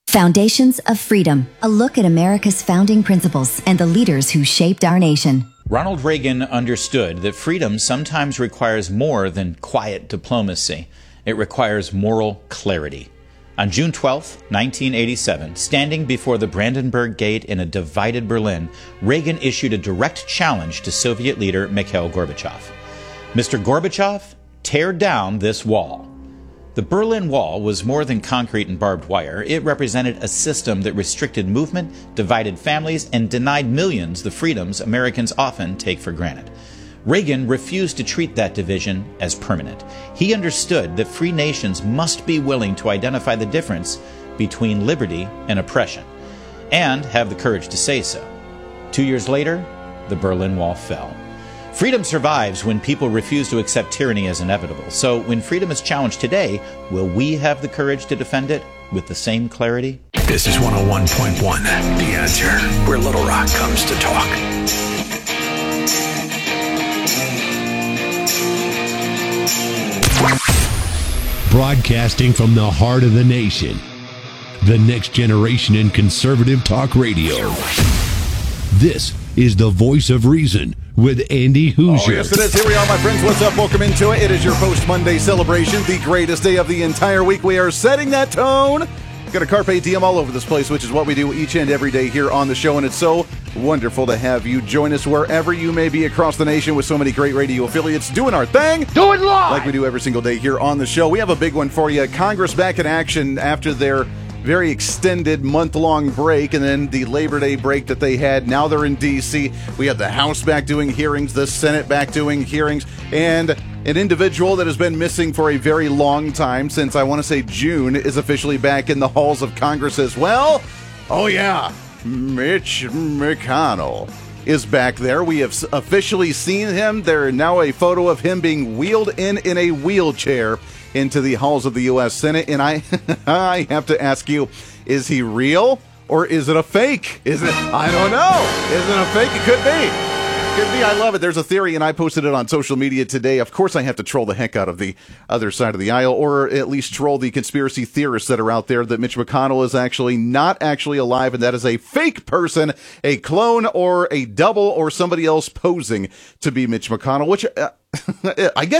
Foundations of Freedom, a look at America's founding principles and the leaders who shaped our nation. Ronald Reagan understood that freedom sometimes requires more than quiet diplomacy. It requires moral clarity. On June 12, 1987, standing before the Brandenburg Gate in a divided Berlin, Reagan issued a direct challenge to Soviet leader Mikhail Gorbachev. Mr. Gorbachev, tear down this wall. The Berlin Wall was more than concrete and barbed wire. It represented a system that restricted movement, divided families, and denied millions the freedoms Americans often take for granted. Reagan refused to treat that division as permanent. He understood that free nations must be willing to identify the difference between liberty and oppression, and have the courage to say so. 2 years later, the Berlin Wall fell. Freedom survives when people refuse to accept tyranny as inevitable. So when freedom is challenged today, will we have the courage to defend it with the same clarity? This is 101.1, The Answer, where Little Rock comes to talk. Broadcasting from the heart of the nation, the next generation in conservative talk radio. This is the Voice of Reason with Andy Hoosier. Oh, yes, it is. Here we are, my friends. What's up? Welcome into it. It is your post-Monday celebration, the greatest day of the entire week. We are setting that tone. Got a Carpe Diem all over this place, which is what we do each and every day here on the show, and it's so wonderful to have you join us wherever you may be across the nation with so many great radio affiliates doing our thing. Do it live! Like we do every single day here on the show. We have a big one for you. Congress back in action after their very extended month-long break, and then the Labor Day break that they had. Now they're in D.C. We have the House back doing hearings, the Senate back doing hearings, and an individual that has been missing for a very long time, since I want to say June, is officially back in the halls of Congress as well. Oh yeah, Mitch McConnell is back there. We have officially seen him. There's now a photo of him being wheeled in a wheelchair into the halls of the U.S. Senate, and I have to ask you, is he real or is it a fake? Is it? I don't know. Is it a fake? It could be. Could be. I love it. There's a theory, and I posted it on social media today. Of course, I have to troll the heck out of the other side of the aisle, or at least troll the conspiracy theorists that are out there that Mitch McConnell is actually not actually alive, and that is a fake person, a clone, or a double, or somebody else posing to be Mitch McConnell, which I guess